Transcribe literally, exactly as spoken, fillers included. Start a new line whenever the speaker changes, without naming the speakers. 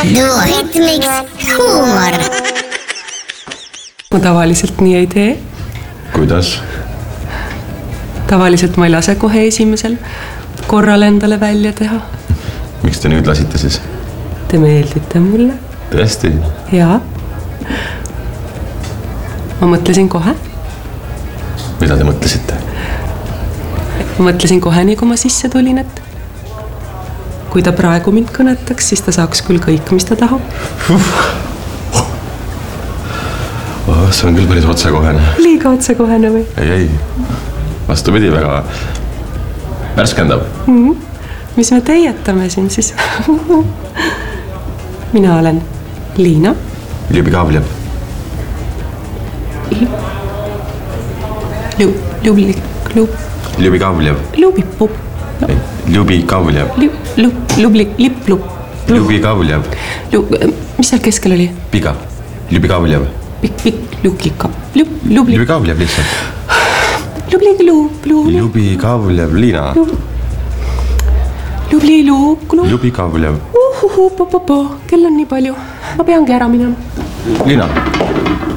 Duoritmiks huumor.
Ma tavaliselt nii ei tee.
Kuidas?
Tavaliselt ma ei lase kohe esimesel korral endale välja teha.
Miks te nüüd lasite siis?
Te meeldite mulle.
Tõesti?
Jaa. Ma mõtlesin kohe.
Mida te mõtlesite?
Ma mõtlesin kohe nii, kui ma sisse tulin, et kui ta praegu mind kõnetaks, siis ta saaks küll kõik, mis ta tahab.
Oh, see on küll päris otsekohene.
Liiga otsekohene või?
Ei, ei. Vastu pidi väga värskendab.
Mm-hmm. Mis me teietame siin siis? Mina olen Liina.
Ljubi Kavljev.
Ljubi Klub.
Ljubi Kavljev.
Ljubi Pup.
Ljubi Kavljev.
Ljubi Lipplup.
Ljubi Kavljev.
Mis seal keskel oli?
Piga. Ljubi Kavljev.
Pikk, pikk, lukika.
Ljubi Kavljev lihtsalt.
Ljubi Klub.
Ljubi Kavljev. Liina.
Ljubi Klub.
Ljubi Kavljev.
Uhuhu, po, po, po. Kell on nii palju. Ma peangi ära minema.
Liina.